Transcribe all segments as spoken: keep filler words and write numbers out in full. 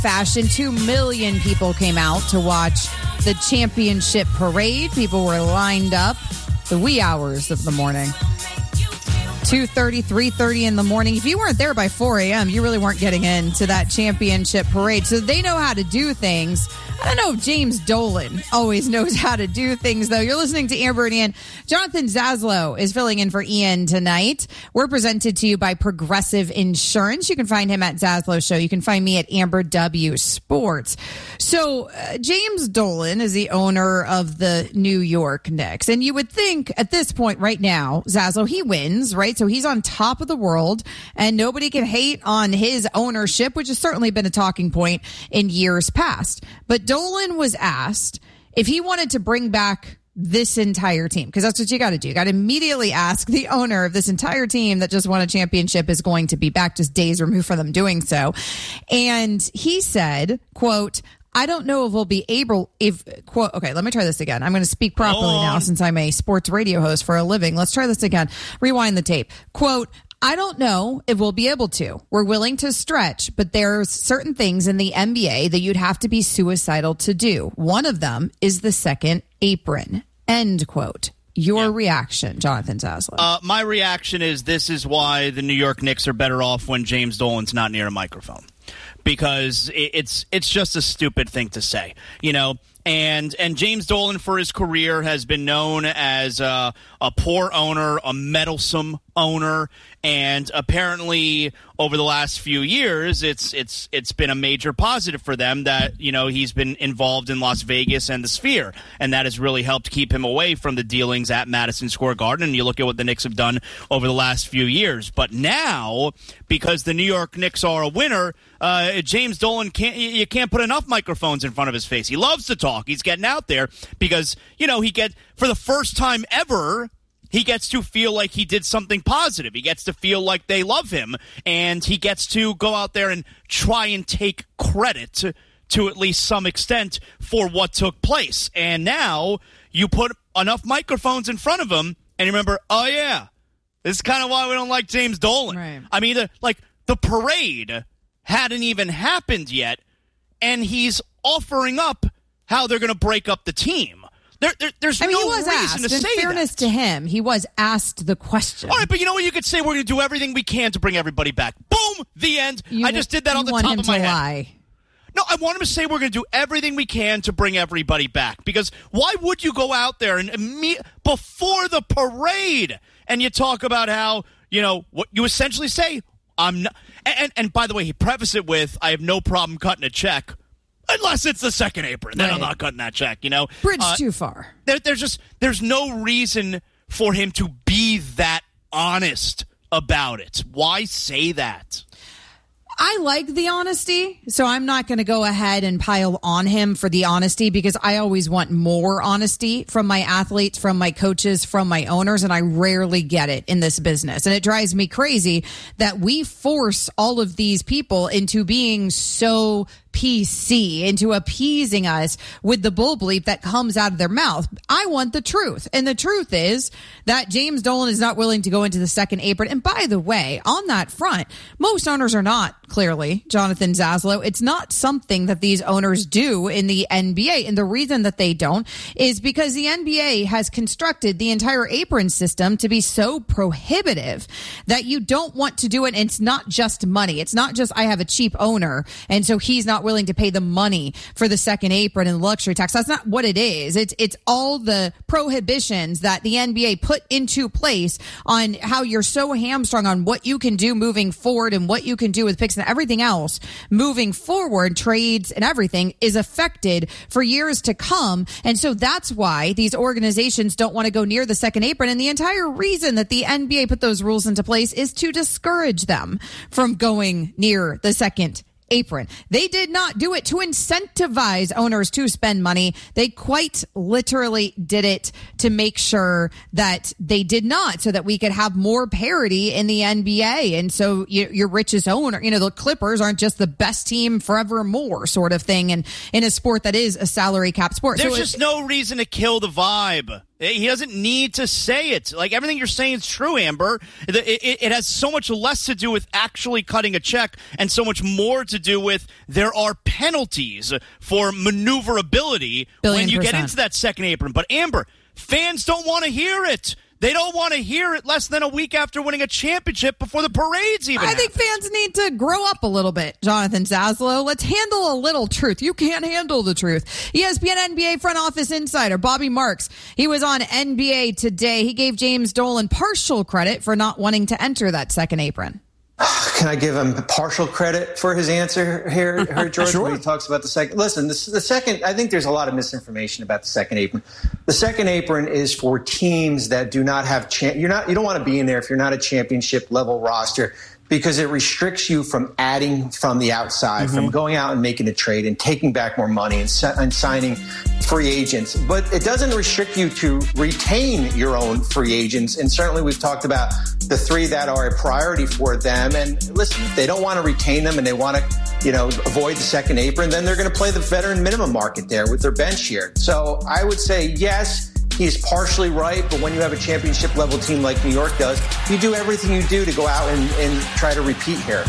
fashion, two million people came out to watch the championship parade. People were lined up the wee hours of the morning. two thirty, three thirty in the morning. If you weren't there by four a.m., you really weren't getting into that championship parade. So they know how to do things. I don't know if James Dolan always knows how to do things, though. You're listening to Amber and Ian. Jonathan Zaslow is filling in for Ian tonight. We're presented to you by Progressive Insurance. You can find him at Zaslow Show. You can find me at Amber W Sports. So uh, James Dolan is the owner of the New York Knicks. And you would think at this point right now, Zaslow, he wins, right? So he's on top of the world and nobody can hate on his ownership, which has certainly been a talking point in years past. But Dolan was asked if he wanted to bring back this entire team, because that's what you got to do. You got to immediately ask the owner if this entire team that just won a championship is going to be back, just days removed from them doing so. And he said, quote, I don't know if we'll be able, if, quote, okay, let me try this again. I'm going to speak properly now since I'm a sports radio host for a living. Let's try this again. Rewind the tape. Quote, I don't know if we'll be able to. We're willing to stretch, but there's certain things in the N B A that you'd have to be suicidal to do. One of them is the second apron. End quote. Your yeah. reaction, Jonathan Zaslow. Uh, my reaction is this is why the New York Knicks are better off when James Dolan's not near a microphone. Because it's it's just a stupid thing to say, you know. And and James Dolan for his career has been known as a, a poor owner, a meddlesome owner, and apparently over the last few years, it's it's it's been a major positive for them that, you know, he's been involved in Las Vegas and the Sphere, and that has really helped keep him away from the dealings at Madison Square Garden. And you look at what the Knicks have done over the last few years, but now because the New York Knicks are a winner, uh, James Dolan can't you can't put enough microphones in front of his face. He loves to talk. He's getting out there because, you know, he get for the first time ever, he gets to feel like he did something positive. He gets to feel like they love him, and he gets to go out there and try and take credit to, to at least some extent for what took place. And now you put enough microphones in front of him, and you remember, oh, yeah, this is kind of why we don't like James Dolan. Right. I mean, the, like, the parade hadn't even happened yet, and he's offering up how they're going to break up the team. There, there, there's I mean, no he was reason asked. to say that. In fairness to him, he was asked the question. All right, but you know what? You could say we're going to do everything we can to bring everybody back. Boom! The end. You, I just did that on the want top him of my to head. Lie. No, I want him to say we're going to do everything we can to bring everybody back. Because why would you go out there and imme- before the parade and you talk about how, you know, what you essentially say, I'm not. And, and, and by the way, he prefaced it with, I have no problem cutting a check. Unless it's the second apron, then right. I'm not cutting that check, you know. Bridge uh, too far. There, there's just there's no reason for him to be that honest about it. Why say that? I like the honesty, so I'm not going to go ahead and pile on him for the honesty because I always want more honesty from my athletes, from my coaches, from my owners, and I rarely get it in this business. And it drives me crazy that we force all of these people into being so P C, into appeasing us with the bull bleep that comes out of their mouth. I want the truth. And the truth is that James Dolan is not willing to go into the second apron. And by the way, on that front, most owners are not, clearly, Jonathan Zaslow. It's not something that these owners do in the N B A. And the reason that they don't is because the N B A has constructed the entire apron system to be so prohibitive that you don't want to do it. And it's not just money. It's not just I have a cheap owner, and so he's not willing to pay the money for the second apron and the luxury tax. That's not what it is. It's it's all the prohibitions that the N B A put into place on how you're so hamstrung on what you can do moving forward and what you can do with picks and everything else moving forward, trades and everything is affected for years to come. And so that's why these organizations don't want to go near the second apron. And the entire reason that the N B A put those rules into place is to discourage them from going near the second apron. They did not do it to incentivize owners to spend money. They quite literally did it to make sure that they did not, so that we could have more parity in the N B A. And so you, your richest owner, you know, the Clippers aren't just the best team forevermore sort of thing. And in a sport that is a salary cap sport. There's so just no reason to kill the vibe. He doesn't need to say it. Like, everything you're saying is true, Amber. It, it, it has so much less to do with actually cutting a check and so much more to do with there are penalties for maneuverability Billion when you percent. get into that second apron. But, Amber, fans don't want to hear it. They don't want to hear it less than a week after winning a championship before the parade's even I happen. think fans need to grow up a little bit, Jonathan Zaslow. Let's handle a little truth. You can't handle the truth. E S P N N B A front office insider Bobby Marks, he was on N B A Today. He gave James Dolan partial credit for not wanting to enter that second apron. Can I give him partial credit for his answer here, here George, sure. when he talks about the second? Listen, this, the second, I think there's a lot of misinformation about the second apron. The second apron is for teams that do not have, cha- you're not, you don't want to be in there if you're not a championship level roster, because it restricts you from adding from the outside, mm-hmm. from going out and making a trade and taking back more money and, se- and signing free agents. But it doesn't restrict you to retain your own free agents. And certainly we've talked about the three that are a priority for them. And listen, if they don't want to retain them and they want to, you know, avoid the second apron, then they're going to play the veteran minimum market there with their bench here. So I would say, yes, he's partially right, but when you have a championship level team like New York does, you do everything you do to go out and, and try to repeat here.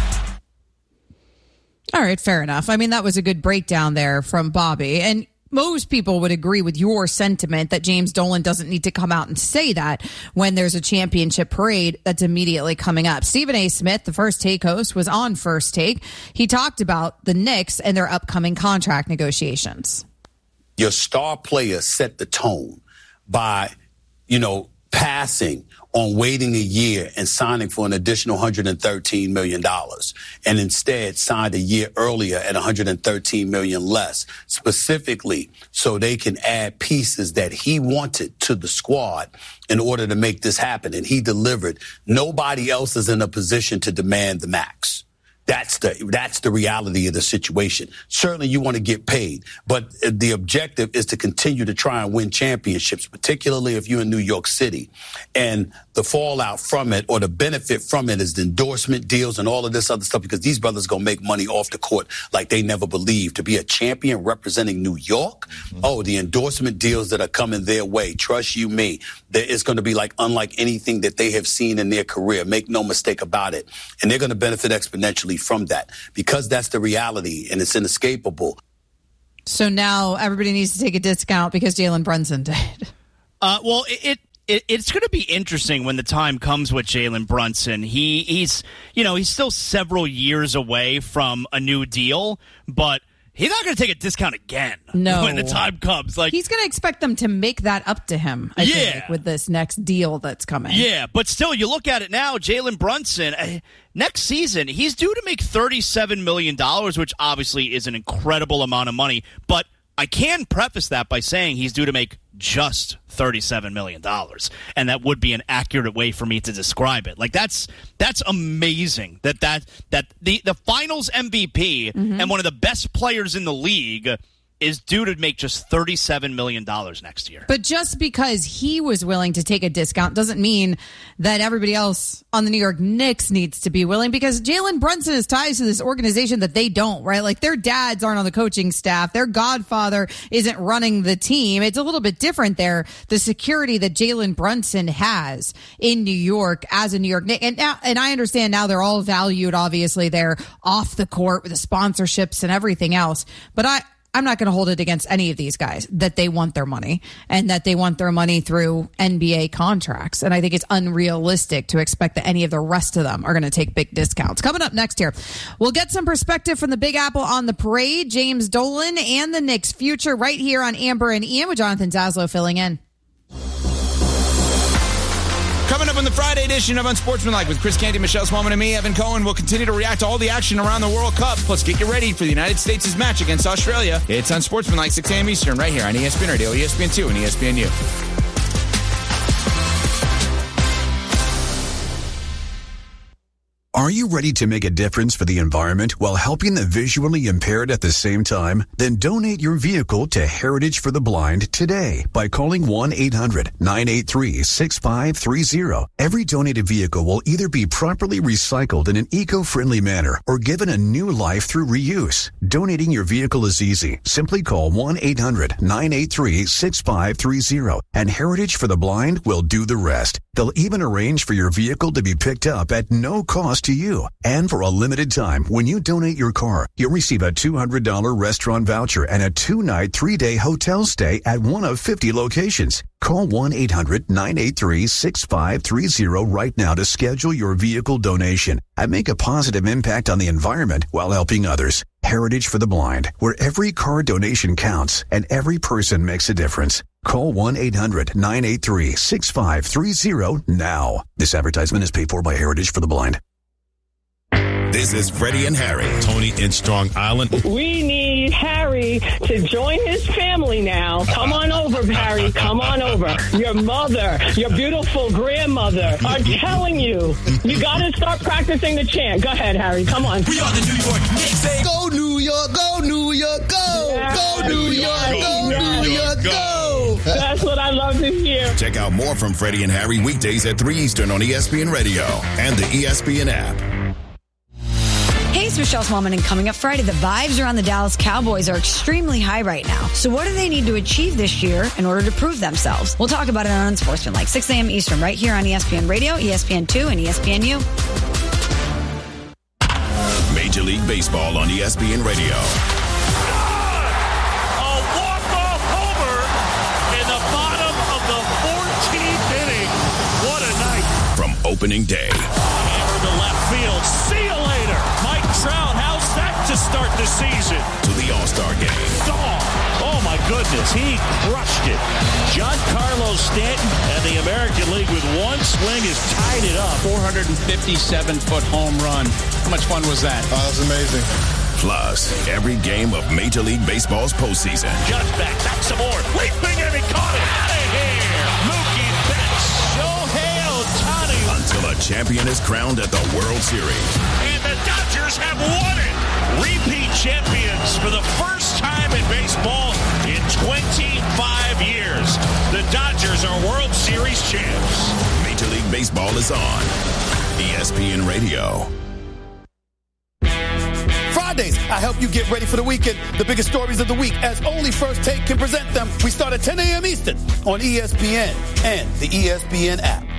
All right, fair enough. I mean, that was a good breakdown there from Bobby. And most people would agree with your sentiment that James Dolan doesn't need to come out and say that when there's a championship parade that's immediately coming up. Stephen A. Smith, the First Take host, was on First Take. He talked about the Knicks and their upcoming contract negotiations. Your star players set the tone by, you know, passing on waiting a year and signing for an additional one hundred thirteen million dollars, and instead signed a year earlier at one hundred thirteen million dollars less, specifically so they can add pieces that he wanted to the squad in order to make this happen. And he delivered. Nobody else is in a position to demand the max. That's the that's the reality of the situation. Certainly you want to get paid, but the objective is to continue to try and win championships, particularly if you're in New York City. And the fallout from it, or the benefit from it, is the endorsement deals and all of this other stuff, because these brothers going to make money off the court like they never believed. To be a champion representing New York, mm-hmm. oh, the endorsement deals that are coming their way, trust you me, there is going to be like unlike anything that they have seen in their career. Make no mistake about it. And they're going to benefit exponentially from that, because that's the reality and it's inescapable. So now everybody needs to take a discount because Jalen Brunson did. Uh, well, it, it It, it's going to be interesting when the time comes with Jalen Brunson. He he's you know he's still several years away from a new deal, but he's not going to take a discount again. No. When the time comes, like he's going to expect them to make that up to him. I yeah. think, with this next deal that's coming. Yeah, but still, you look at it now. Jalen Brunson uh, next season, he's due to make thirty-seven million dollars, which obviously is an incredible amount of money. But I can preface that by saying he's due to make just thirty-seven million dollars, and that would be an accurate way for me to describe it. Like that's that's amazing that that that the the Finals M V P mm-hmm. and one of the best players in the league is due to make just thirty-seven million dollars next year. But just because he was willing to take a discount doesn't mean that everybody else on the New York Knicks needs to be willing, because Jalen Brunson has ties to this organization that they don't, right? Like their dads aren't on the coaching staff. Their godfather isn't running the team. It's a little bit different there. The security that Jalen Brunson has in New York as a New York Knick. And now, and I understand now they're all valued, obviously. They're off the court with the sponsorships and everything else. But I, I'm not going to hold it against any of these guys that they want their money and that they want their money through N B A contracts. And I think it's unrealistic to expect that any of the rest of them are going to take big discounts. Coming up next here, we'll get some perspective from the Big Apple on the parade, James Dolan, and the Knicks' future right here on Amber and Ian with Jonathan Zaslow filling in. Coming up on the Friday edition of Unsportsmanlike with Chris Canty, Michelle Smallman, and me, Evan Cohen, we'll continue to react to all the action around the World Cup. Plus, get you ready for the United States' match against Australia. It's Unsportsmanlike, six a.m. Eastern, right here on E S P N Radio, E S P N two, and E S P N U. Are you ready to make a difference for the environment while helping the visually impaired at the same time? Then donate your vehicle to Heritage for the Blind today by calling one eight hundred nine eight three six five three zero. Every donated vehicle will either be properly recycled in an eco-friendly manner or given a new life through reuse. Donating your vehicle is easy. Simply call one eight hundred nine eight three six five three zero and Heritage for the Blind will do the rest. They'll even arrange for your vehicle to be picked up at no cost to you. And for a limited time, when you donate your car, you'll receive a two hundred dollars restaurant voucher and a two-night, three-day hotel stay at one of fifty locations. Call one eight hundred nine eight three six five three zero right now to schedule your vehicle donation and make a positive impact on the environment while helping others. Heritage for the Blind, where every car donation counts and every person makes a difference. Call one eight hundred nine eight three six five three zero now. This advertisement is paid for by Heritage for the Blind. This is Freddie and Harry. Tony in Strong Island. We need Harry to join his family now. Come on over, Harry. Come on over. Your mother, your beautiful grandmother are telling you, you got to start practicing the chant. Go ahead, Harry. Come on. We are the New York Knicks. Go New York, go New York, go. Yes, go New York, yes, go yes. New York, go. That's what I love to hear. Check out more from Freddie and Harry weekdays at three Eastern on E S P N Radio and the E S P N app. Hey, it's Michelle Smallman, and coming up Friday, the vibes around the Dallas Cowboys are extremely high right now. So what do they need to achieve this year in order to prove themselves? We'll talk about it on Unsportsmanlike, six a.m. Eastern, right here on E S P N Radio, E S P N two, and E S P N U. Major League Baseball on E S P N Radio. A walk-off homer in the bottom of the fourteenth inning. What a night. From opening day. Hammer to left field. See you later. Mike Trout, how's that to start the season? To the All-Star game. Dog. Oh, my goodness. He crushed it. Giancarlo Stanton and the American League with one swing has tied it up. four hundred fifty-seven foot home run. How much fun was that? Oh, that was amazing. Plus, every game of Major League Baseball's postseason. Just back, back some more. Leaping and he caught it. Out of here. Mookie Betts. Shohei Ohtani. Until a champion is crowned at the World Series. And the Dodgers have won it. Repeat champions for the first time in baseball in twenty-five years. The Dodgers are World Series champs. Major League Baseball is on E S P N Radio. Fridays, I help you get ready for the weekend. The biggest stories of the week, as only First Take can present them. We start at ten a.m. Eastern on E S P N and the E S P N app.